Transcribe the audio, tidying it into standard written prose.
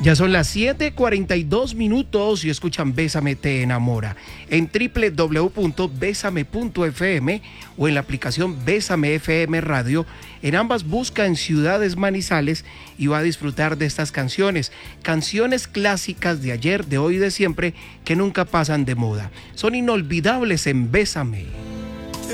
Ya son las 7:42 y escuchan Bésame te enamora en www.besame.fm o en la aplicación Bésame FM Radio. En ambas busca en Ciudades Manizales y va a disfrutar de estas canciones clásicas de ayer, de hoy y de siempre que nunca pasan de moda. Son inolvidables en Bésame.